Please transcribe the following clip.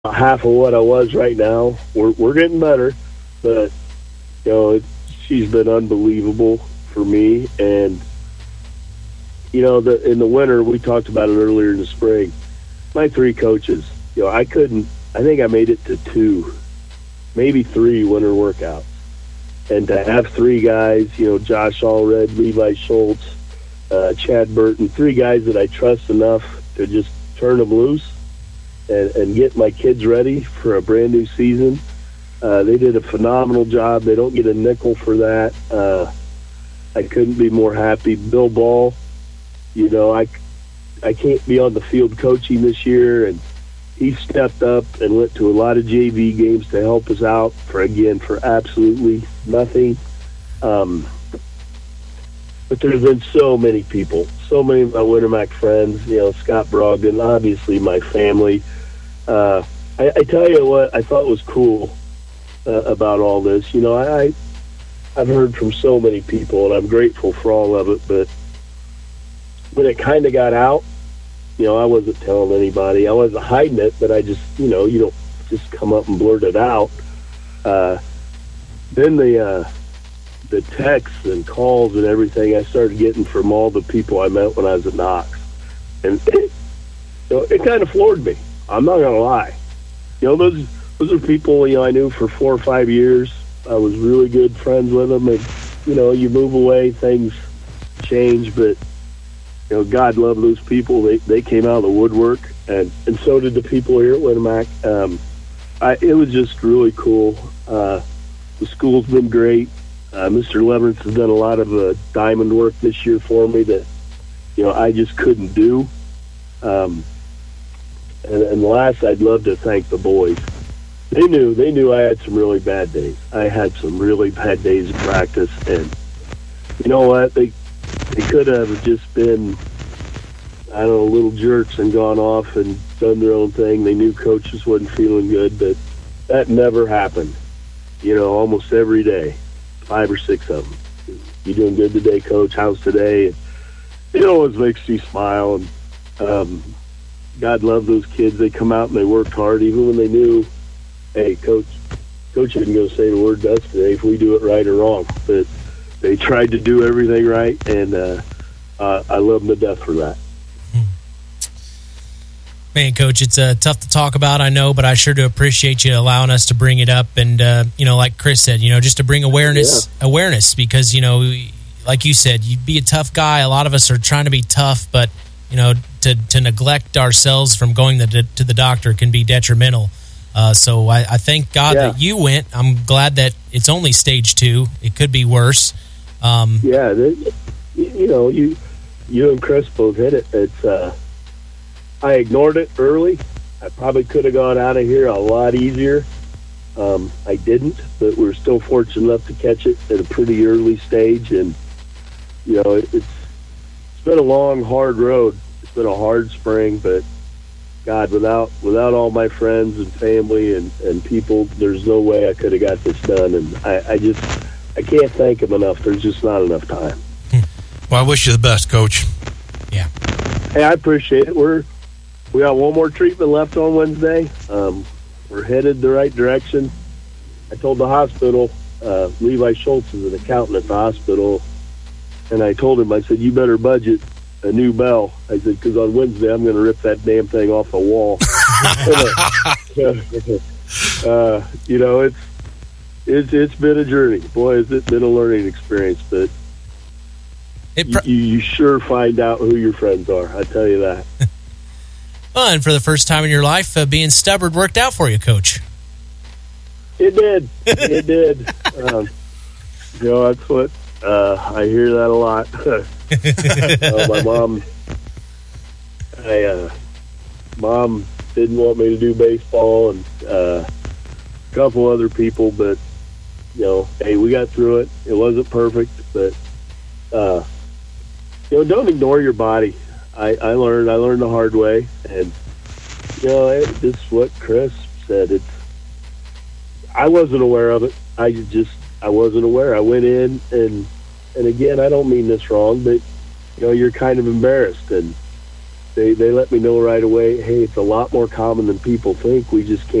half of what I was right now. We're getting better, but she's been unbelievable for me. And in the winter, we talked about it earlier in the spring. My three coaches, I couldn't. I think I made it to 2, maybe 3 winter workouts, and to have 3 guys, Josh Allred, Levi Schultz, Chad Burton, 3 guys that I trust enough to just turn them loose and get my kids ready for a brand new season. They did a phenomenal job. They don't get a nickel for that. I couldn't be more happy. Bill Ball, I can't be on the field coaching this year, and he stepped up and went to a lot of JV games to help us out for absolutely nothing. But there's been so many people, so many of my Winter Mac friends, Scott Brogdon, obviously my family. I tell you what I thought was cool about all this. I've heard from so many people, and I'm grateful for all of it, but when it kind of got out, I wasn't telling anybody. I wasn't hiding it, but I just, you don't just come up and blurt it out. Then the texts and calls and everything I started getting from all the people I met when I was at Knox. And it kind of floored me. I'm not going to lie. Those are people, I knew for 4 or 5 years. I was really good friends with them. And, you move away, things change, but God love those people. They came out of the woodwork, and so did the people here at Winamac. It was just really cool. The school's been great. Mr. Leverance has done a lot of diamond work this year for me that I just couldn't do. And last, I'd love to thank the boys. They knew I had some really bad days. I had some really bad days of practice, and you know what? They could have just been, little jerks and gone off and done their own thing. They knew coaches wasn't feeling good, but that never happened. Almost every day, 5 or 6 of them. You doing good today, Coach? How's today? And it always makes you smile. And God love those kids. They come out and they worked hard, even when they knew, hey, Coach isn't going to say the word to us today if we do it right or wrong. But they tried to do everything right, and I love them to death for that. Man, Coach, it's tough to talk about, I know, but I sure do appreciate you allowing us to bring it up. And, like Chris said, just to bring awareness, because, like you said, you'd be a tough guy. A lot of us are trying to be tough, but, to neglect ourselves from going to the doctor can be detrimental. So I thank God that you went. I'm glad that it's only stage 2. It could be worse. You and Chris both hit it. It's I ignored it early. I probably could have gone out of here a lot easier. I didn't, but we're still fortunate enough to catch it at a pretty early stage. And it's been a long, hard road. It's been a hard spring, but God, without all my friends and family and people, there's no way I could have got this done. And I can't thank them enough. There's just not enough time. Well, I wish you the best, Coach. Yeah. Hey, I appreciate it. We got one more treatment left on Wednesday. We're headed the right direction. I told the hospital, Levi Schultz is an accountant at the hospital, and I told him, I said, you better budget a new bell. I said, because on Wednesday I'm going to rip that damn thing off the wall. It's been a journey. Boy, has it been a learning experience, but you sure find out who your friends are. I tell you that. Well, and for the first time in your life, being stubborn worked out for you, Coach. It did. It did. That's what I hear that a lot. My mom didn't want me to do baseball, and a couple other people, but hey, we got through it. It wasn't perfect, but don't ignore your body. I learned the hard way, and this is what Chris said. I wasn't aware of it. I wasn't aware. I went in, and again, I don't mean this wrong, but you're kind of embarrassed, and they let me know right away, hey, it's a lot more common than people think. We just can't